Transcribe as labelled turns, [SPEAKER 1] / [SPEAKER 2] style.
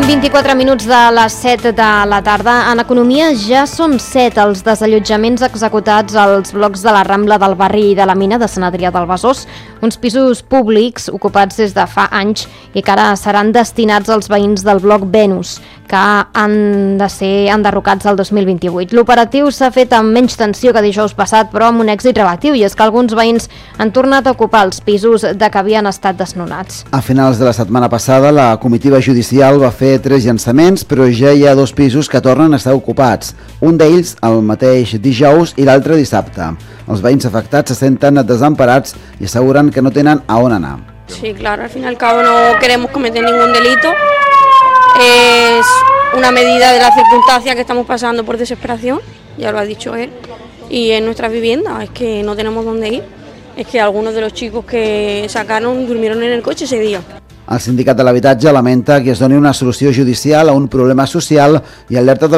[SPEAKER 1] 24 minuts de les 7 de la tarda. En economia ja són 7 els desallotjaments executats als blocs de la Rambla del Barri i de la Mina de Sant Adrià del Besòs, uns pisos públics ocupats des de fa anys i que ara seran destinats als veïns del bloc Venus, que han de ser enderrocats el 2028. L'operatiu s'ha fet amb menys tensió que dijous passat, però amb un èxit relatiu, i és que alguns veïns han tornat a ocupar els pisos de que havien estat desnonats.
[SPEAKER 2] A finals de la setmana passada, la comitiva judicial va fer 3 llançaments, però ja hi ha 2 pisos que tornen a estar ocupats. Un d'ells el mateix dijous i l'altre dissabte. Els veïns afectats se senten desemparats i asseguren que no tenen a on anar.
[SPEAKER 3] Sí, claro, al fin y al cabo no queremos cometer ningún delito. Es una medida de la circunstancia que estamos pasando por desesperación, ya lo ha dicho él, y en nuestras viviendas es que no tenemos dónde ir. Es que algunos de los chicos que sacaron durmieron en el coche ese día.
[SPEAKER 2] El sindicat de l'habitatge lamenta que es doni una solució judicial a un problema social i alerta de